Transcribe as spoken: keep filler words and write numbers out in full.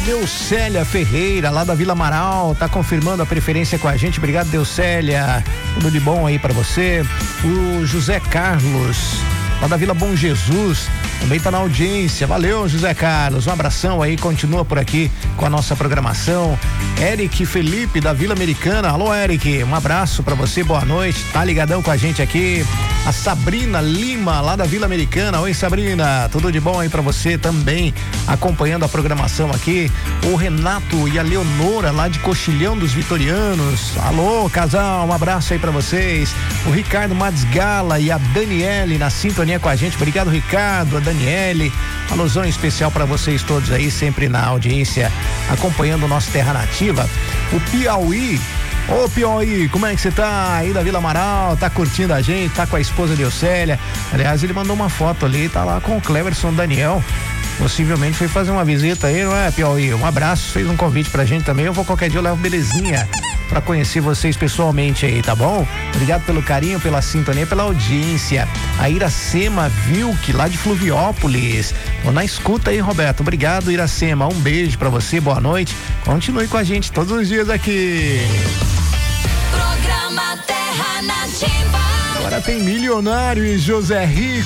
Deucélia Ferreira, lá da Vila Amaral, tá confirmando a preferência com a gente. Obrigado, Deucélia. Tudo de bom aí pra você. O José Carlos, lá da Vila Bom Jesus, também tá na audiência. Valeu, José Carlos. Um abração aí, continua por aqui com a nossa programação. Eric Felipe, da Vila Americana. Alô, Eric, um abraço pra você, boa noite. Tá ligadão com a gente aqui. A Sabrina Lima, lá da Vila Americana. Oi, Sabrina, tudo de bom aí pra você também, acompanhando a programação aqui. O Renato e a Leonora, lá de Coxilhão dos Vitorianos. Alô, casal, um abraço aí pra vocês. O Ricardo Madsgala e a Daniele na sintonia com a gente. Obrigado, Ricardo, a Daniele. Alusão especial pra vocês todos aí, sempre na audiência, acompanhando o nosso Terra Nativa. O Piauí. Ô Piauí, como é que você tá aí da Vila Amaral? Tá curtindo a gente? Tá com a esposa de Deucélia? Aliás, ele mandou uma foto ali, tá lá com o Cleverson Daniel. Possivelmente foi fazer uma visita aí, não é, Piauí? Um abraço, fez um convite pra gente também. Eu vou qualquer dia, eu levo belezinha pra conhecer vocês pessoalmente aí, tá bom? Obrigado pelo carinho, pela sintonia, pela audiência. A Iracema Vilk, lá de Fluviópolis. Tô na escuta aí, Roberto. Obrigado, Iracema. Um beijo pra você, boa noite. Continue com a gente todos os dias aqui. Programa Terra Nativa. Agora tem Milionário e José Rico.